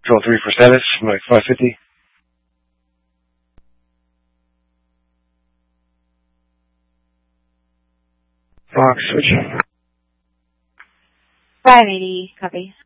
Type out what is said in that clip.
Control 3 for status, Mike 550. Fox, switch. 580, copy.